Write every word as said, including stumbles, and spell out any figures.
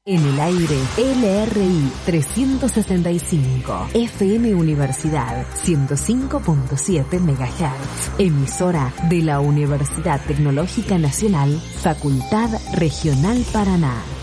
En el aire, L R I trescientos sesenta y cinco, F M Universidad ciento cinco punto siete megahertz, emisora de la Universidad Tecnológica Nacional, Facultad Regional Paraná.